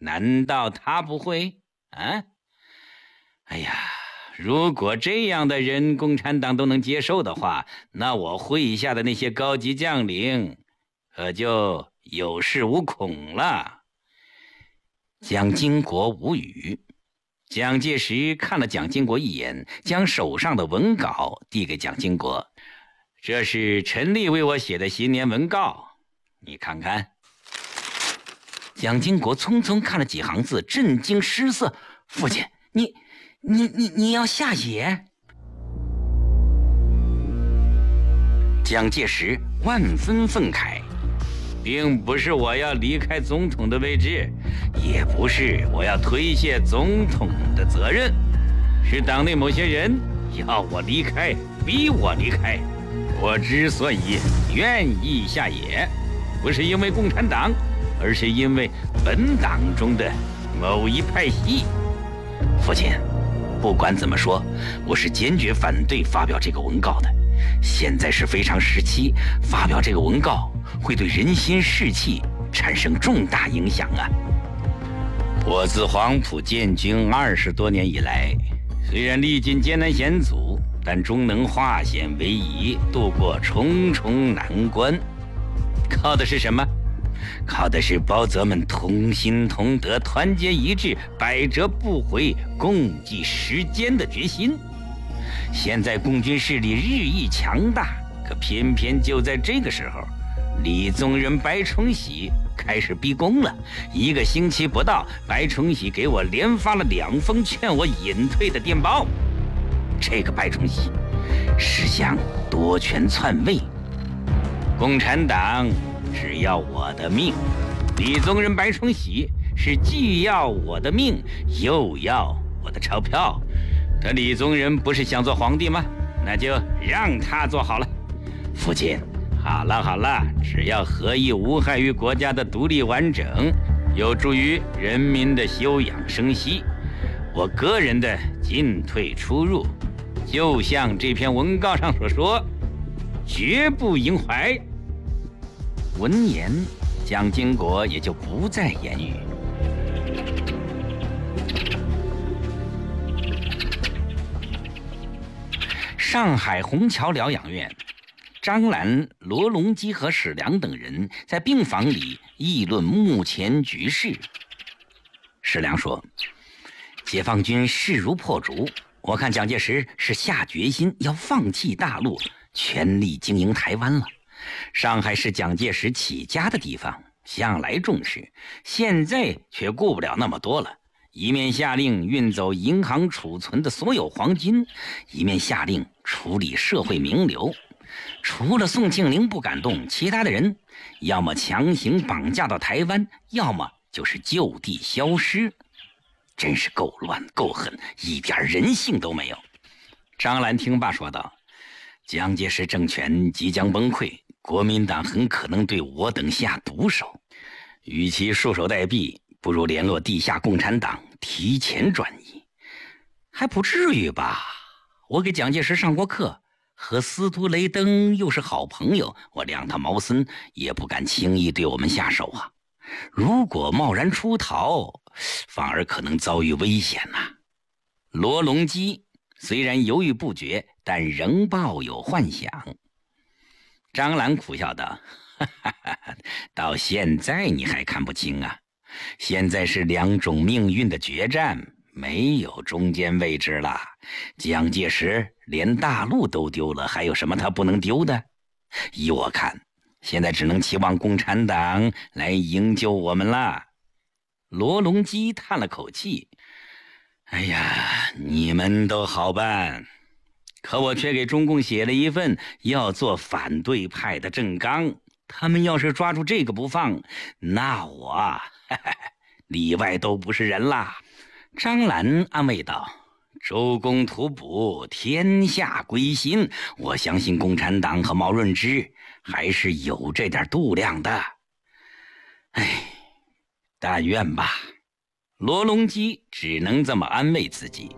难道他不会啊？哎呀，如果这样的人共产党都能接受的话，那我麾下的那些高级将领可就有恃无恐了。蒋经国无语。蒋介石看了蒋经国一眼，将手上的文稿递给蒋经国，这是陈立为我写的新年文告，你看看。蒋经国匆匆看了几行字，震惊失色，父亲，你要下野？蒋介石万分愤慨，并不是我要离开总统的位置，也不是我要推卸总统的责任，是党内某些人要我离开，逼我离开。我之所以愿意下野，不是因为共产党，而是因为本党中的某一派系。父亲，不管怎么说，我是坚决反对发表这个文告的。现在是非常时期，发表这个文告会对人心士气产生重大影响啊！我自黄埔建军20多年以来，虽然历尽艰难险阻，但终能化险为夷，度过重重难关。靠的是什么？靠的是胞泽们同心同德、团结一致、百折不回、共济时艰的决心。现在共军势力日益强大，可偏偏就在这个时候，李宗仁、白崇禧开始逼宫了。1个星期不到，白崇禧给我连发了2封劝我隐退的电报。这个白崇禧是想夺权篡位，共产党只要我的命，李宗仁、白崇禧是既要我的命，又要我的钞票。他李宗仁不是想做皇帝吗？那就让他做好了。父亲，好了，只要合意无害于国家的独立完整，有助于人民的休养生息，我个人的进退出入，就像这篇文告上所说，绝不萦怀。闻言，蒋经国也就不再言语。上海虹桥疗养院，张澜、罗隆基和史良等人在病房里议论目前局势。史良说，解放军势如破竹，我看蒋介石是下决心要放弃大陆，全力经营台湾了。上海是蒋介石起家的地方，向来重视，现在却顾不了那么多了。一面下令运走银行储存的所有黄金，一面下令处理社会名流。除了宋庆龄不敢动，其他的人要么强行绑架到台湾，要么就是就地消失。真是够乱够狠，一点人性都没有。张澜听罢说道，蒋介石政权即将崩溃，国民党很可能对我等下毒手，与其束手待毙，不如联络地下共产党提前转移。还不至于吧？我给蒋介石上过课，和司徒雷登又是好朋友，我谅他毛森也不敢轻易对我们下手啊。如果贸然出逃，反而可能遭遇危险啊。罗隆基虽然犹豫不决，但仍抱有幻想。张澜苦笑道，到现在你还看不清啊？现在是2种命运的决战，没有中间位置了。蒋介石连大陆都丢了，还有什么他不能丢的？依我看，现在只能期望共产党来营救我们了。罗隆基叹了口气，哎呀，你们都好办，可我却给中共写了一份要做反对派的政纲，他们要是抓住这个不放，那我里外都不是人啦。张澜安慰道，周公吐哺，天下归心，我相信共产党和毛润之还是有这点度量的。哎，但愿吧。罗隆基只能这么安慰自己。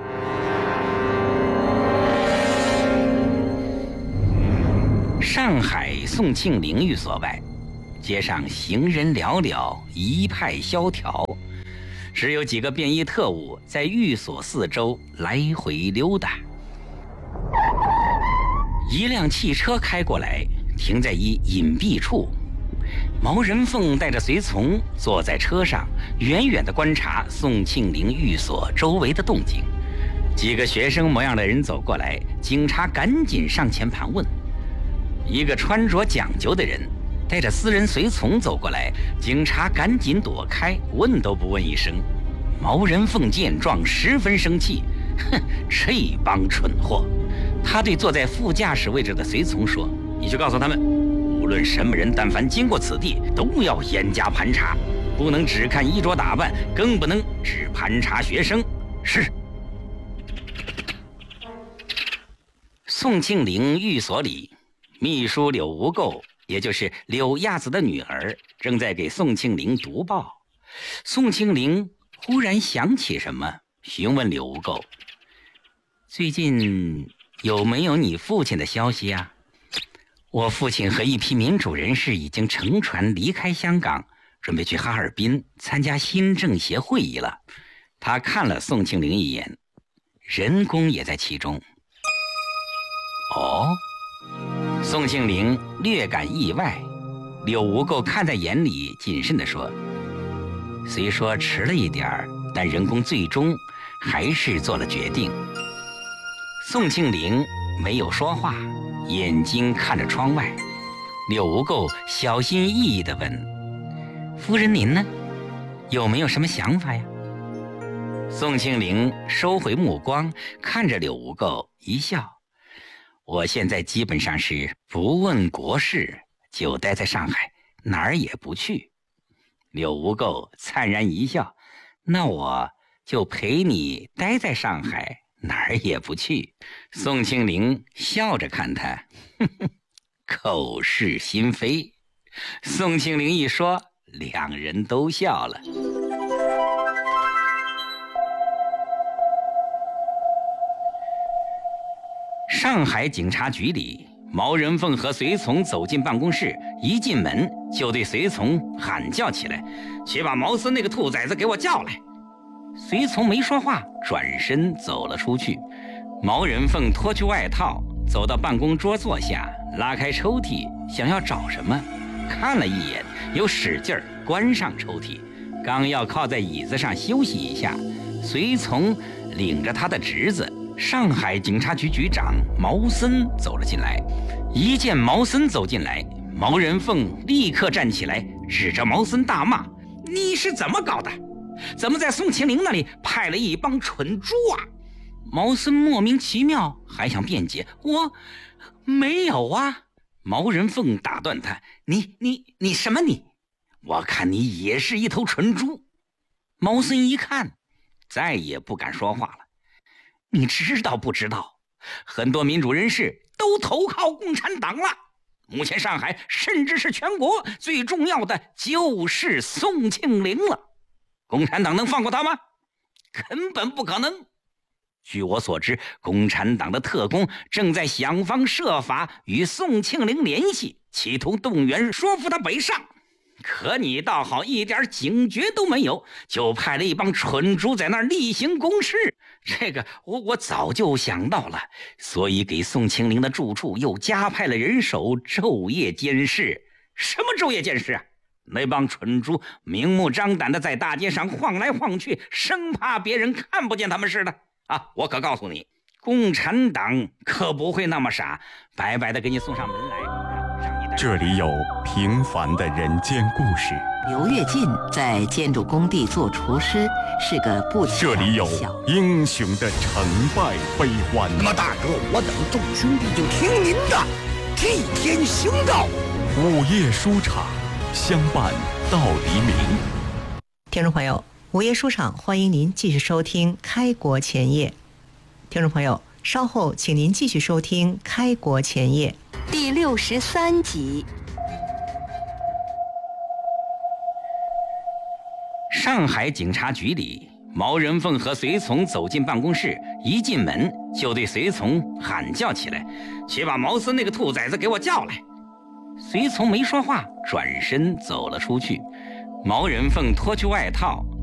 上海宋庆龄寓所外，街上行人寥寥，一派萧条。 只有几个便衣特务在寓所四周来回溜达。一辆汽车开过来，停在一隐蔽处。毛人凤带着随从坐在车上，远远地观察宋庆龄寓所周围的动静。几个学生模样的人走过来，警察赶紧上前盘问。一个穿着讲究的人带着私人随从走过来，警察赶紧躲开，问都不问一声。毛人凤见状十分生气，哼，这帮蠢货！他对坐在副驾驶位置的随从说：“你去告诉他们，无论什么人，但凡经过此地，都要严加盘查，不能只看衣着打扮，更不能只盘查学生。”是。宋庆龄寓所里，秘书柳无垢，也就是柳亚子的女儿，正在给宋庆龄读报。宋庆龄忽然想起什么，询问柳无垢：“最近有没有你父亲的消息啊？”“我父亲和一批民主人士已经乘船离开香港，准备去哈尔滨参加新政协会议了。”他看了宋庆龄一眼，人工也在其中。哦，宋庆龄略感意外，柳无垢看在眼里，谨慎地说：“虽说迟了一点儿，但人工最终还是做了决定。”宋庆龄没有说话，眼睛看着窗外。柳无垢小心翼翼地问：“夫人您呢？有没有什么想法呀？”宋庆龄收回目光，看着柳无垢一笑：“我现在基本上是不问国事，就待在上海，哪儿也不去。”柳无垢灿然一笑：“那我就陪你待在上海，哪儿也不去。”宋庆龄笑着看他，呵呵，口是心非。宋庆龄一说，两人都笑了。上海警察局里，毛人凤和随从走进办公室，一进门就对随从喊叫起来：“去把毛森那个兔崽子给我叫来！”随从没说话，转身走了出去。毛人凤脱去外套，走到办公桌坐下，拉开抽屉，想要找什么，看了一眼，又使劲关上抽屉，刚要靠在椅子上休息一下，随从领着他的侄子上海警察局局长毛森走了进来。一见毛森走进来，毛人凤立刻站起来，指着毛森大骂：“你是怎么搞的？怎么在宋庆龄那里派了一帮蠢猪啊？”毛森莫名其妙，还想辩解：“我没有啊。”毛人凤打断他：“你什么你？我看你也是一头蠢猪。”毛森一看，再也不敢说话了。“你知道不知道，很多民主人士都投靠共产党了。目前上海甚至是全国最重要的就是宋庆龄了。共产党能放过他吗？根本不可能。据我所知，共产党的特工正在想方设法与宋庆龄联系，企图动员说服他北上。可你倒好，一点警觉都没有，就派了一帮蠢猪在那儿例行公事。这个我早就想到了，所以给宋庆龄的住处又加派了人手，昼夜监视。什么昼夜监视啊？那帮蠢猪明目张胆的在大街上晃来晃去，生怕别人看不见他们似的啊！我可告诉你，共产党可不会那么傻，白白的给你送上门来。 这里有平凡的人间故事。 刘跃进在建筑工地做厨师，是个不起眼的小。 这里有英雄的成败悲欢。 那么大哥，我等众兄弟就听您的，替天行道。 午夜书场，相伴到黎明。 听众朋友，午夜书场欢迎您继续收听《开国前夜》。听众朋友，稍后请您继续收听《开国前夜》 第63集。 上海警察局里，毛人凤和随从走进办公室，一进门就对随从喊叫起来：“去把毛森那个兔崽子给我叫来！”随从没说话，转身走了出去。毛人凤脱去外套，